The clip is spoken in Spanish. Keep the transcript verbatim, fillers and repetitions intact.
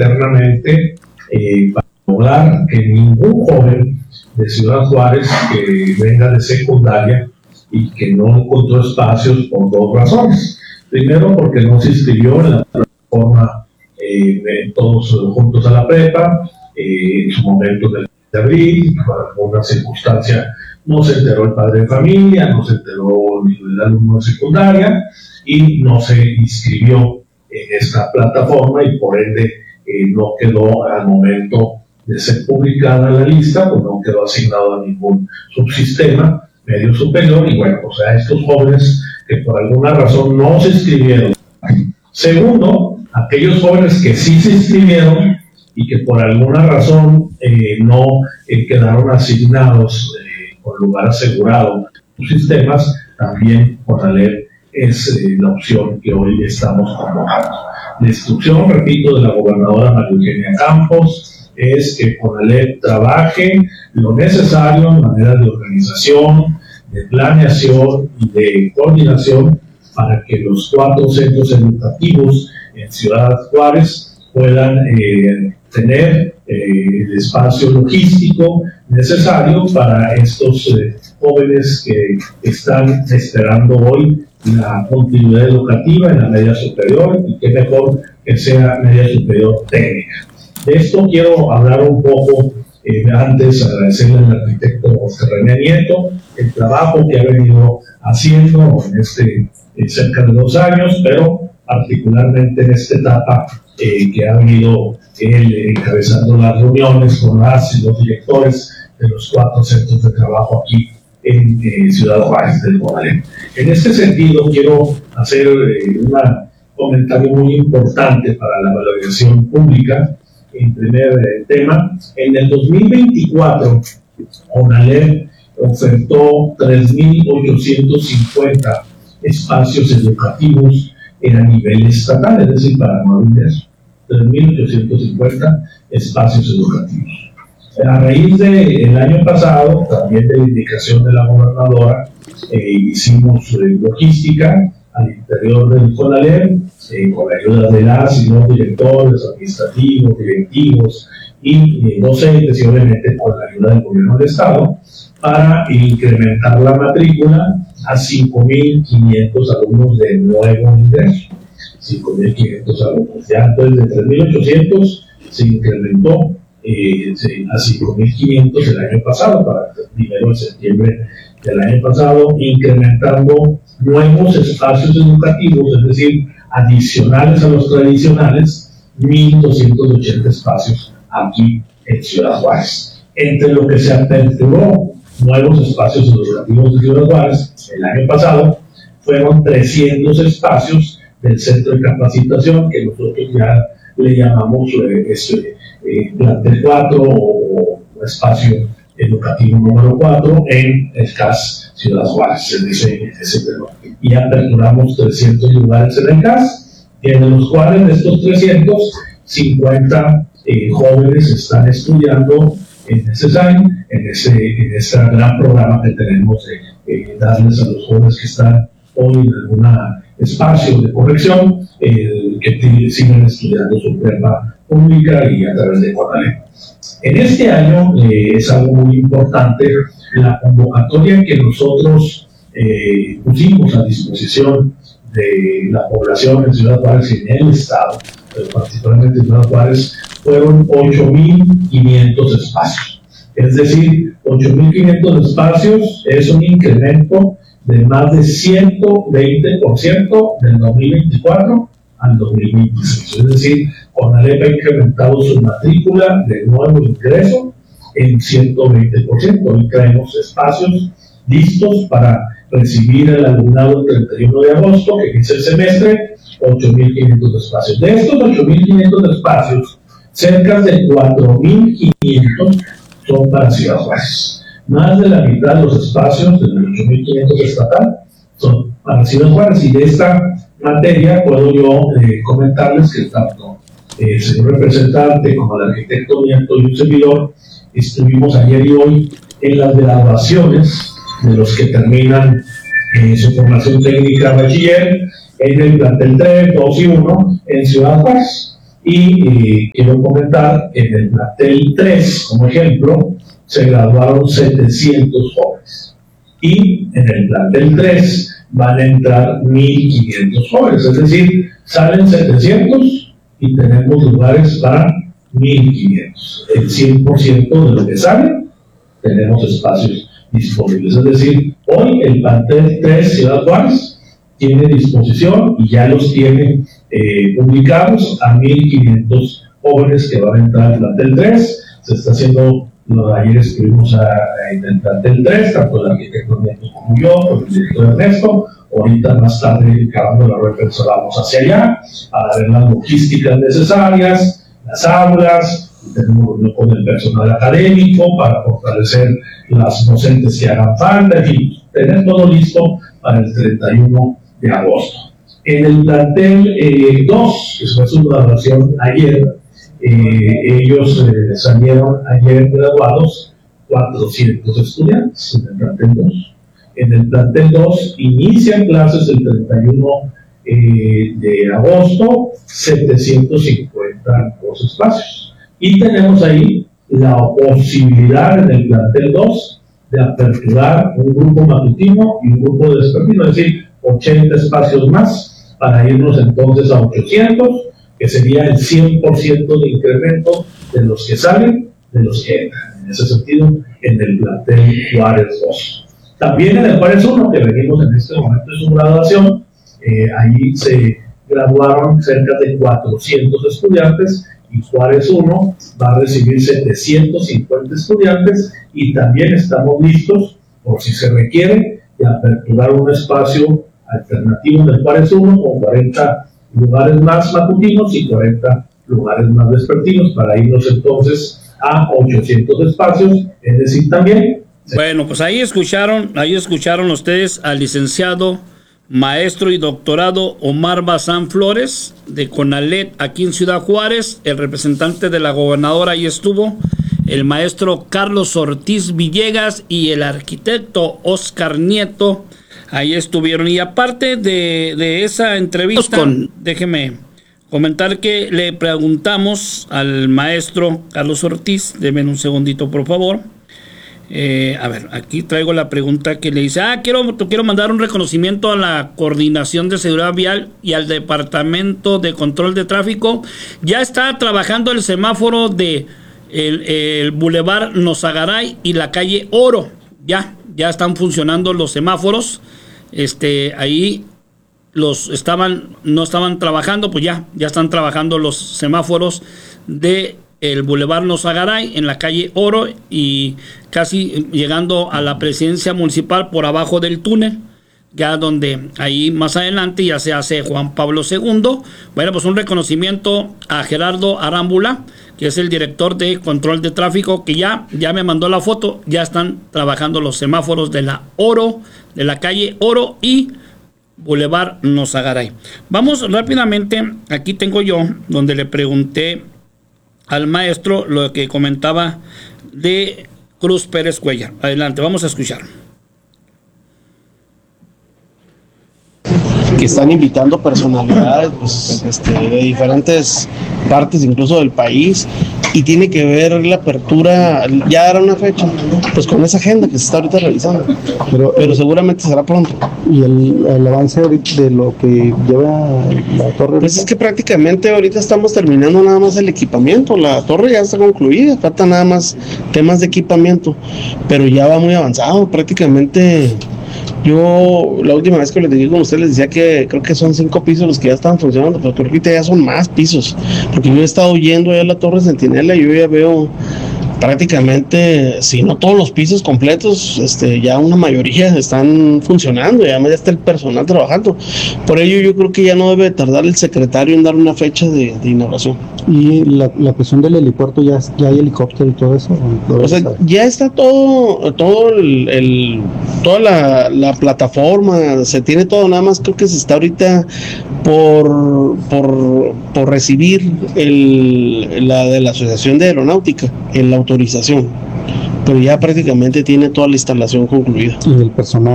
internamente eh, para lograr que ningún joven de Ciudad Juárez que venga de secundaria y que no encontró espacios por dos razones. Primero, porque no se inscribió en la plataforma eh, de todos juntos a la prepa, eh, en su momento del de abril, por alguna circunstancia no se enteró el padre de familia, no se enteró el alumno de secundaria y no se inscribió en esta plataforma y por ende eh, no quedó al momento de ser publicada la lista, pues no quedó asignado a ningún subsistema medio superior y bueno, o sea, estos jóvenes que por alguna razón no se inscribieron. Segundo, aquellos jóvenes que sí se inscribieron y que por alguna razón eh, no eh, quedaron asignados eh, con lugar asegurado en sus sistemas, también CONALEP es eh, la opción que hoy estamos convocando. La instrucción, repito, de la gobernadora María Eugenia Campos es que CONALEP trabaje lo necesario en manera de organización, de planeación y de coordinación para que los cuatro centros educativos en Ciudad Juárez puedan eh, tener eh, el espacio logístico necesario para estos eh, jóvenes que están esperando hoy la continuidad educativa en la media superior y que mejor que sea media superior técnica. De esto quiero hablar un poco eh, antes, agradecerle al arquitecto Oscar René Nieto el trabajo que ha venido haciendo en este eh, cerca de dos años, pero particularmente en esta etapa eh, que ha venido él encabezando las reuniones con las y los directores de los cuatro centros de trabajo aquí en eh, Ciudad Juárez del CONALEP. En este sentido, quiero hacer eh, un comentario muy importante para la valoración pública. En primer eh, tema, en el dos mil veinticuatro, CONALEP ofertó tres mil ochocientos cincuenta espacios educativos a nivel estatal, es decir, para nueve ingresos, tres mil ochocientos cincuenta espacios educativos. A raíz del año pasado, también de la indicación de la gobernadora, eh, hicimos eh, logística al interior del CONALEP, eh, con la ayuda de las y los directores administrativos, directivos y eh, docentes, y obviamente con la ayuda del gobierno del Estado, para incrementar la matrícula a cinco mil quinientos alumnos de nuevo ingreso. cinco mil quinientos alumnos. Ya entonces de tres mil ochocientos se incrementó eh, a cinco mil quinientos el año pasado, para el primero de septiembre del año pasado, incrementando nuevos espacios educativos, es decir, adicionales a los tradicionales, mil doscientos ochenta espacios aquí en Ciudad Juárez. Entre lo que se aperturó nuevos espacios educativos de Ciudad Juárez el año pasado, fueron trescientos espacios del centro de capacitación, que nosotros ya le llamamos eh, este, eh, plantel cuatro o, o espacio educativo número cuatro en el C A S Ciudad Juárez, en ese, en ese terreno. Y aperturamos trescientos lugares en el C A S, en los cuales de estos trescientos, cincuenta eh, jóvenes están estudiando en ese año, en ese, en ese gran programa que tenemos de eh, darles a los jóvenes que están hoy en algún espacio de corrección, eh, que siguen estudiando su prepa pública y a través de CONALEP. En este año eh, es algo muy importante la convocatoria que nosotros eh, pusimos a disposición de la población en Ciudad Juárez y en el Estado, pero particularmente en Ciudad Juárez, fueron ocho mil quinientos espacios. Es decir, ocho mil quinientos espacios es un incremento de más de ciento veinte por ciento del dos mil veinticuatro al dos mil veintiséis. Es decir, CONALEP ha incrementado su matrícula de nuevo ingreso en ciento veinte por ciento. Hoy traemos espacios listos para recibir el alumnado el treinta y uno de agosto, que inicia el semestre, ocho mil quinientos espacios. De estos ocho mil quinientos espacios, cerca de cuatro mil quinientos son para Ciudad Juárez. Más de la mitad de los espacios de los ocho mil quinientos estatal son para Ciudad Juárez, y de esta materia puedo yo eh, comentarles que tanto el señor representante como el arquitecto Nieto y un servidor estuvimos ayer y hoy en las graduaciones de los que terminan eh, su formación técnica bachiller en el plantel tres, dos y uno en Ciudad Juárez. Y eh, quiero comentar que en el plantel tres, como ejemplo, se graduaron setecientos jóvenes. Y en el plantel tres van a entrar mil quinientos jóvenes, es decir, salen setecientos y tenemos lugares para mil quinientos. El cien por ciento de lo que sale, tenemos espacios disponibles. Es decir, hoy el plantel tres Ciudad Juárez tiene disposición y ya los tiene eh, publicados a mil quinientos jóvenes que van a entrar al plantel tres. Se está haciendo, los ayer estuvimos a, a, en el plantel tres, tanto el arquitecto Nieto como yo, con el director Ernesto. Ahorita más tarde, acabando la red, vamos hacia allá, a ver las logísticas necesarias, las aulas, tenemos reunión con el personal académico para fortalecer las docentes que hagan falta, en fin, tener todo listo para el treinta y uno de agosto. En el plantel eh, dos, que fue su graduación ayer, eh, ellos eh, salieron ayer graduados cuatrocientos estudiantes en el plantel dos. En el plantel dos inician clases el treinta y uno eh, de agosto, setecientos cincuenta dos espacios. Y tenemos ahí la posibilidad en el plantel dos de aperturar un grupo matutino y un grupo vespertino, es decir, ochenta espacios más para irnos entonces a ochocientos, que sería el cien por ciento de incremento de los que salen, de los que entran. En ese sentido, en el plantel Juárez dos. También en el Juárez uno, que venimos en este momento de su graduación, eh, ahí se graduaron cerca de cuatrocientos estudiantes y Juárez uno va a recibir setecientos cincuenta estudiantes y también estamos listos, por si se requiere, de aperturar un espacio alternativo en el Juárez uno con cuarenta lugares más matutinos y cuarenta lugares más vespertinos para irnos entonces a ochocientos espacios, es decir, también. Bueno, pues ahí escucharon, ahí escucharon ustedes al licenciado, maestro y doctorado Omar Bazán Flores de CONALET aquí en Ciudad Juárez, el representante de la gobernadora ahí estuvo, el maestro Carlos Ortiz Villegas y el arquitecto Oscar Nieto, ahí estuvieron. Y aparte de, de esa entrevista, con, déjeme comentar que le preguntamos al maestro Carlos Ortiz, denme un segundito por favor. Eh, a ver, aquí traigo la pregunta que le dice, ah, quiero, quiero mandar un reconocimiento a la Coordinación de Seguridad Vial y al Departamento de Control de Tráfico. Ya está trabajando el semáforo de el, el Boulevard Nozagaray y la calle Oro. Ya, ya están funcionando los semáforos. Este, ahí los estaban, no estaban trabajando, pues ya, ya están trabajando los semáforos de el Boulevard Nozagaray en la calle Oro y casi llegando a la presidencia municipal por abajo del túnel, ya donde ahí más adelante ya se hace Juan Pablo segundo. Bueno, pues un reconocimiento a Gerardo Arámbula, que es el director de control de tráfico, que ya, ya me mandó la foto, ya están trabajando los semáforos de la Oro, de la calle Oro y Boulevard Nozagaray. Vamos rápidamente, aquí tengo yo, donde le pregunté al maestro lo que comentaba de Cruz Pérez Cuellar. Adelante, vamos a escuchar. Que están invitando personalidades pues, este, de diferentes partes, incluso del país, y tiene que ver la apertura, ya era una fecha, pues con esa agenda que se está ahorita realizando, pero, pero seguramente será pronto. ¿Y el, el avance de lo que lleva la torre? Pues es que prácticamente ahorita estamos terminando nada más el equipamiento, la torre ya está concluida, falta nada más temas de equipamiento, pero ya va muy avanzado, prácticamente. Yo la última vez que les dije con ustedes les decía que creo que son cinco pisos los que ya estaban funcionando, pero creo que ahorita ya son más pisos, porque yo he estado yendo allá a la Torre Centinela y yo ya veo prácticamente, si no todos los pisos completos, este, ya una mayoría están funcionando y además ya está el personal trabajando. Por ello yo creo que ya no debe tardar el secretario en dar una fecha de, de inauguración. ¿Y la, la cuestión del helipuerto, ya, ya hay helicóptero y todo eso? O sea, ya está todo, todo el, el toda la, la plataforma, se tiene todo, nada más creo que se está ahorita por, por, por recibir el, la de la Asociación de Aeronáutica, en la autorización, pero ya prácticamente tiene toda la instalación concluida. ¿Y el personal?